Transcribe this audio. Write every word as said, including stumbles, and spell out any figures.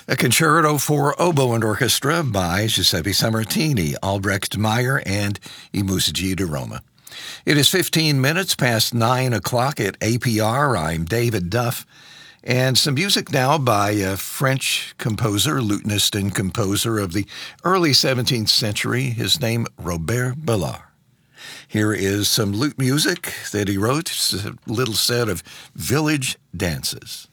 A concerto for oboe and orchestra by Giuseppe Sammartini, Albrecht Meyer, and I Musici di Roma. It is fifteen minutes past nine o'clock at A P R. I'm David Duff, and some music now by a French composer, lutenist, and composer of the early seventeenth century. His name, Robert Ballard. Here is some lute music that he wrote, a little set of village dances.